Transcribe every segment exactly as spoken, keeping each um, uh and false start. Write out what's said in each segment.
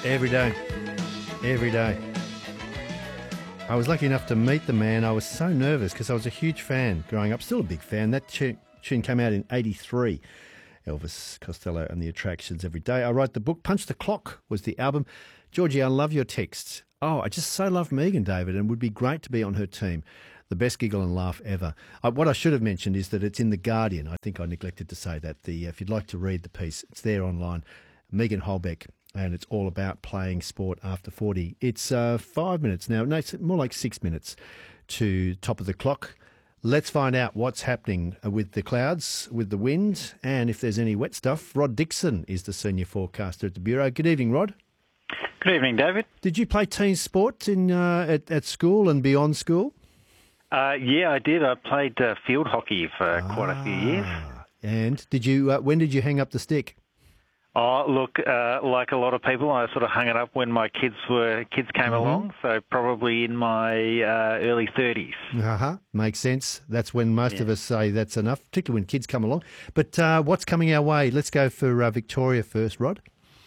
Every day. Every day. I was lucky enough to meet the man. I was so nervous because I was a huge fan growing up. Still a big fan. That tune, tune came out in eighty-three. Elvis Costello and the Attractions Every Day. I wrote the book. Punch the Clock was the album. Georgie, I love your texts. Oh, I just so love Megan, David, and would be great to be on her team. The best giggle and laugh ever. Uh, what I should have mentioned is that it's in The Guardian. I think I neglected to say that. The If you'd like to read the piece, it's there online. Megan Holbeck, and it's all about playing sport after forty. It's uh, five minutes now. No, it's more like six minutes to top of the clock. Let's find out what's happening with the clouds, with the wind, and if there's any wet stuff. Rod Dixon is the senior forecaster at the Bureau. Good evening, Rod. Good evening, David. Did you play team sport in uh, at, at school and beyond school? Uh, yeah, I did. I played uh, field hockey for ah, quite a few years. And did you? Uh, when did you hang up the stick? Oh, look, uh, like a lot of people, I sort of hung it up when my kids were kids came mm-hmm. along, so probably in my uh, early thirties. Uh-huh. Makes sense. That's when most yeah. of us say that's enough, particularly when kids come along. But uh, what's coming our way? Let's go for uh, Victoria first, Rod.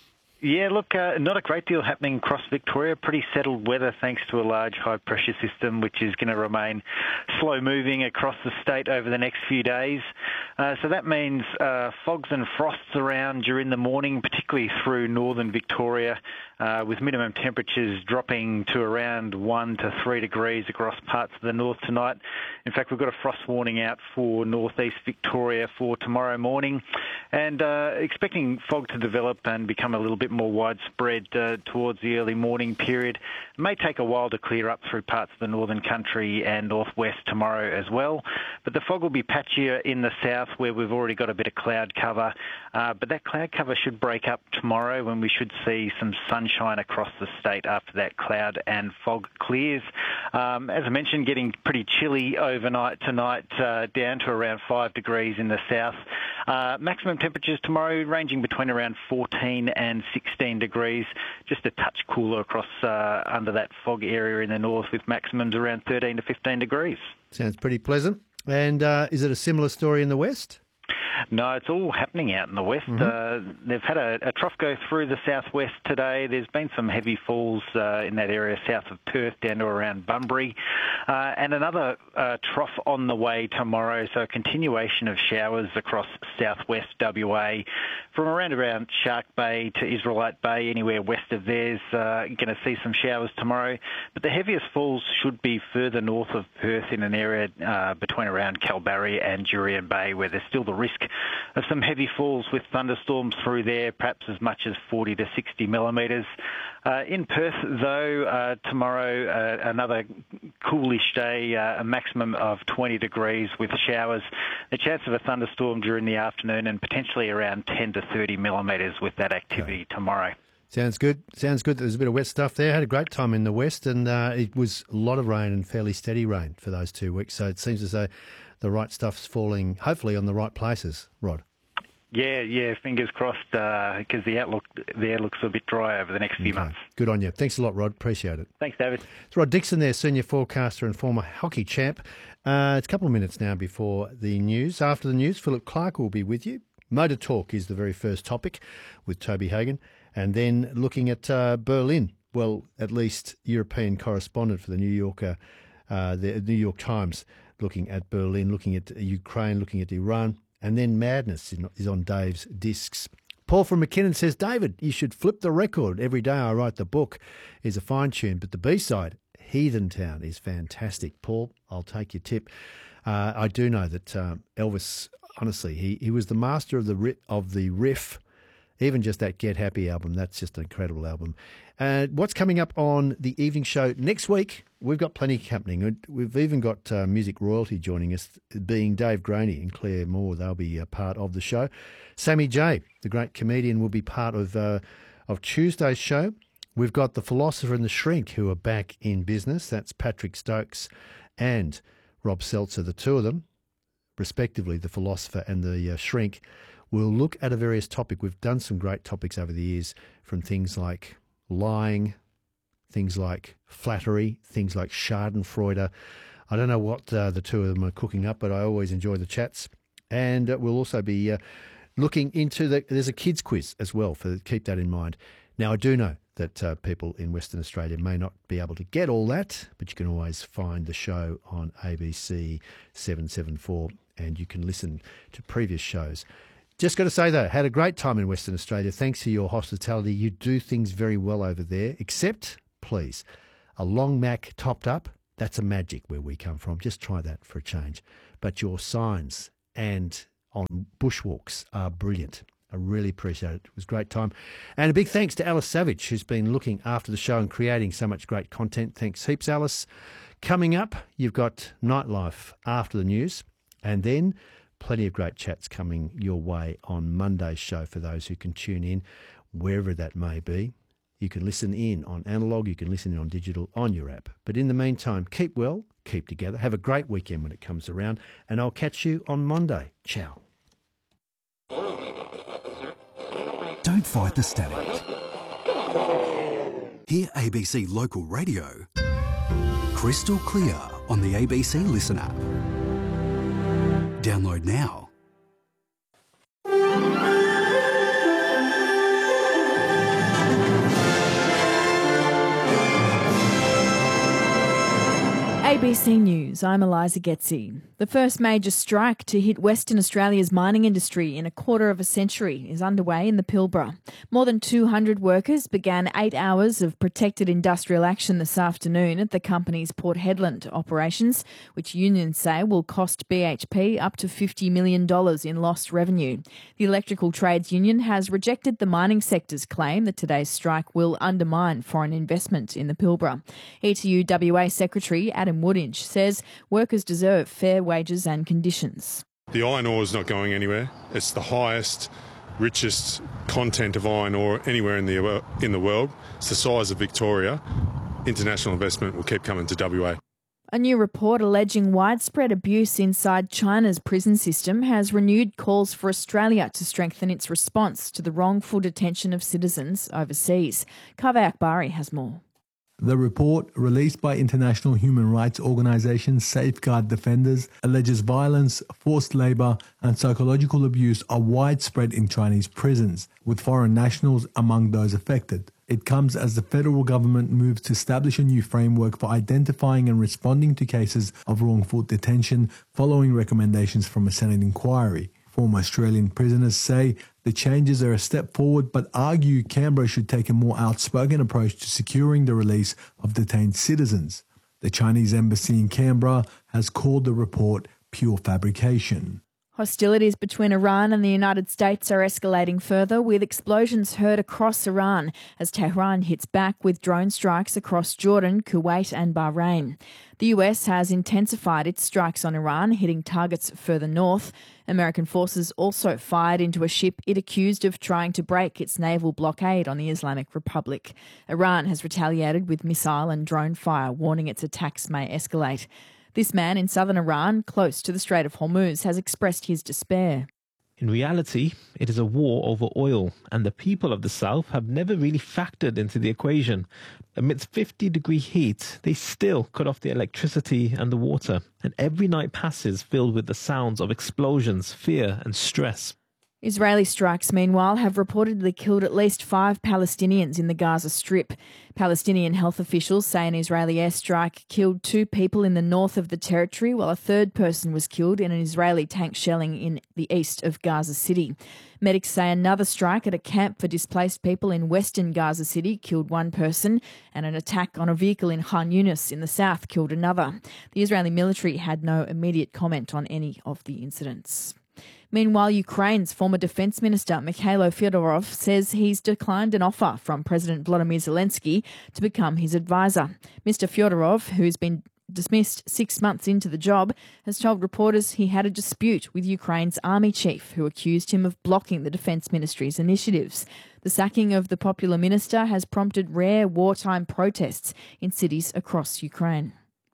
Yeah, look, uh, not a great deal happening across Victoria. Pretty settled weather thanks to a large high-pressure system, which is going to remain slow-moving across the state over the next few days. Uh, so that means uh, fogs and frosts around during the morning, particularly through northern Victoria, uh, with minimum temperatures dropping to around one to three degrees across parts of the north tonight. In fact, we've got a frost warning out for northeast Victoria for tomorrow morning, and uh, expecting fog to develop and become a little bit more widespread uh, towards the early morning period. It may take a while to clear up through parts of the northern country and northwest tomorrow as well, but the fog will be patchier in the south where we've already got a bit of cloud cover, uh, but that cloud cover should break up tomorrow when we should see some sunshine across the state after that cloud and fog clears. Um, as I mentioned, getting pretty chilly overnight tonight, uh, down to around five degrees in the south. Uh, maximum temperatures tomorrow ranging between around fourteen and sixteen degrees, just a touch cooler across uh, under that fog area in the north with maximums around thirteen to fifteen degrees. Sounds pretty pleasant. And uh, is it a similar story in the west? No, it's all happening out in the west. Mm-hmm. Uh, they've had a, a trough go through the southwest today. There's been some heavy falls uh, in that area south of Perth down to around Bunbury. Uh, and another uh, trough on the way tomorrow, so a continuation of showers across southwest W A from around around Shark Bay to Israelite Bay, anywhere west of there's uh, going to see some showers tomorrow. But the heaviest falls should be further north of Perth in an area uh, between around Kalbarri and Jurien Bay, where there's still the risk of some heavy falls with thunderstorms through there, perhaps as much as forty to sixty millimetres. Uh, in Perth, though, uh, tomorrow, uh, another coolish day, uh, a maximum of twenty degrees with showers. A chance of a thunderstorm during the afternoon and potentially around ten to thirty millimetres with that activity okay. tomorrow. Sounds good. Sounds good. There's a bit of wet stuff there. Had a great time in the west, and uh, it was a lot of rain and fairly steady rain for those two weeks. So it seems as though the right stuff's falling, hopefully, on the right places, Rod. Yeah, yeah, fingers crossed, because uh, the outlook there looks a bit dry over the next few okay. months. Good on you. Thanks a lot, Rod. Appreciate it. Thanks, David. It's Rod Dixon there, senior forecaster and former hockey champ. Uh, it's a couple of minutes now before the news. After the news, Philip Clark will be with you. Motor Talk is the very first topic with Toby Hagan. And then looking at uh, Berlin, well, at least European correspondent for the New Yorker, uh, the New York Times, looking at Berlin, looking at Ukraine, looking at Iran. And then Madness is on Dave's discs. Paul from McKinnon says, David, you should flip the record. Every day I write the book is a fine tune, but the B-side, Heathen Town, is fantastic. Paul, I'll take your tip. Uh, I do know that uh, Elvis, honestly, he, he was the master of the ri- of the riff. Even just that Get Happy album, that's just an incredible album. Uh, what's coming up on the evening show next week? We've got plenty happening. We've even got uh, Music Royalty joining us, being Dave Graney and Claire Moore. They'll be a part of the show. Sammy J, the great comedian, will be part of uh, of Tuesday's show. We've got The Philosopher and the Shrink, who are back in business. That's Patrick Stokes and Rob Seltzer, the two of them, respectively, The Philosopher and the uh, Shrink. We'll look at a various topic. We've done some great topics over the years, from things like lying, things like flattery, things like schadenfreude. I don't know what uh, the two of them are cooking up, but I always enjoy the chats. And uh, we'll also be uh, looking into the, there's a kids quiz as well, for keep that in mind. Now, I do know that uh, people in Western Australia may not be able to get all that, but you can always find the show on A B C seven seventy-four and you can listen to previous shows. Just got to say, though, had a great time in Western Australia. Thanks for your hospitality. You do things very well over there, except, please, a long Mac topped up, that's a magic where we come from. Just try that for a change. But your signs and on bushwalks are brilliant. I really appreciate it. It was a great time. And a big thanks to Alice Savage, who's been looking after the show and creating so much great content. Thanks heaps, Alice. Coming up, you've got Nightlife after the news, and then plenty of great chats coming your way on Monday's show for those who can tune in, wherever that may be. You can listen in on analogue, you can listen in on digital, on your app. But in the meantime, keep well, keep together, have a great weekend when it comes around, and I'll catch you on Monday. Ciao. Don't fight the static. Hear A B C Local Radio crystal clear on the A B C Listen app. Download now. A B C News, I'm Eliza Getzi. The first major strike to hit Western Australia's mining industry in a quarter of a century is underway in the Pilbara. More than two hundred workers began eight hours of protected industrial action this afternoon at the company's Port Hedland operations, which unions say will cost B H P up to fifty million dollars in lost revenue. The Electrical Trades Union has rejected the mining sector's claim that today's strike will undermine foreign investment in the Pilbara. E T U W A Secretary Adam Woodinge says workers deserve fair wages and conditions. The iron ore is not going anywhere. It's the highest, richest content of iron ore anywhere in the in the world. It's the size of Victoria. International investment will keep coming to W A. A new report alleging widespread abuse inside China's prison system has renewed calls for Australia to strengthen its response to the wrongful detention of citizens overseas. Kaveh Akbari has more. The report, released by international human rights organisation Safeguard Defenders, alleges violence, forced labour and psychological abuse are widespread in Chinese prisons, with foreign nationals among those affected. It comes as the federal government moves to establish a new framework for identifying and responding to cases of wrongful detention following recommendations from a Senate inquiry. Former Australian prisoners say the changes are a step forward but argue Canberra should take a more outspoken approach to securing the release of detained citizens. The Chinese embassy in Canberra has called the report pure fabrication. Hostilities between Iran and the United States are escalating further, with explosions heard across Iran as Tehran hits back with drone strikes across Jordan, Kuwait and Bahrain. The U S has intensified its strikes on Iran, hitting targets further north. American forces also fired into a ship it accused of trying to break its naval blockade on the Islamic Republic. Iran has retaliated with missile and drone fire, warning its attacks may escalate. This man in southern Iran, close to the Strait of Hormuz, has expressed his despair. In reality, it is a war over oil, and the people of the south have never really factored into the equation. Amidst fifty-degree heat, they still cut off the electricity and the water, and every night passes filled with the sounds of explosions, fear and stress. Israeli strikes, meanwhile, have reportedly killed at least five Palestinians in the Gaza Strip. Palestinian health officials say an Israeli airstrike killed two people in the north of the territory, while a third person was killed in an Israeli tank shelling in the east of Gaza City. Medics say another strike at a camp for displaced people in western Gaza City killed one person, and an attack on a vehicle in Khan Yunis in the south killed another. The Israeli military had no immediate comment on any of the incidents. Meanwhile, Ukraine's former Defence Minister Mikhailo Fyodorov says he's declined an offer from President Volodymyr Zelensky to become his advisor. Mister Fyodorov, who's been dismissed six months into the job, has told reporters he had a dispute with Ukraine's army chief, who accused him of blocking the Defence Ministry's initiatives. The sacking of the popular minister has prompted rare wartime protests in cities across Ukraine.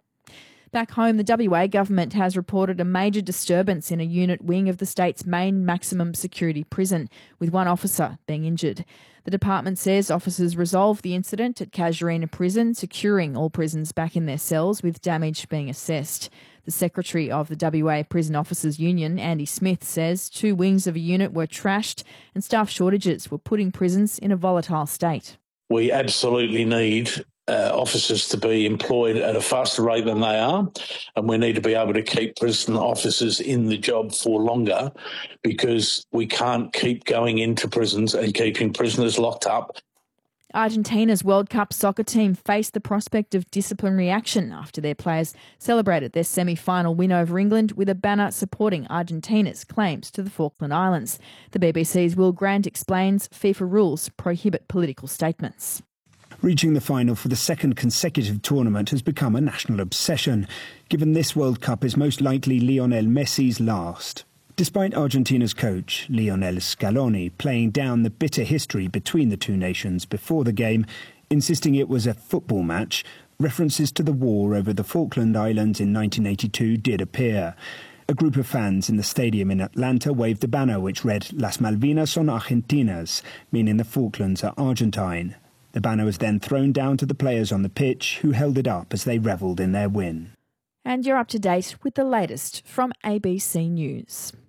Back home, the W A government has reported a major disturbance in a unit wing of the state's main maximum security prison, with one officer being injured. The department says officers resolved the incident at Casuarina Prison, securing all prisoners back in their cells, with damage being assessed. The secretary of the W A Prison Officers Union, Andy Smith, says two wings of a unit were trashed and staff shortages were putting prisons in a volatile state. we absolutely need uh, officers to be employed at a faster rate than they are, and we need to be able to keep prison officers in the job for longer, because we can't keep going into prisons and keeping prisoners locked up. Argentina's World Cup soccer team faced the prospect of disciplinary action after their players celebrated their semi-final win over England with a banner supporting Argentina's claims to the Falkland Islands. The B B C's Will Grant explains FIFA rules prohibit political statements. Reaching the final for the second consecutive tournament has become a national obsession, given this World Cup is most likely Lionel Messi's last. Despite Argentina's coach, Lionel Scaloni, playing down the bitter history between the two nations before the game, insisting it was a football match, references to the war over the Falkland Islands in nineteen eighty-two did appear. A group of fans in the stadium in Atlanta waved a banner which read "Las Malvinas son Argentinas," meaning the Falklands are Argentine. The banner was then thrown down to the players on the pitch, who held it up as they revelled in their win. And you're up to date with the latest from A B C News.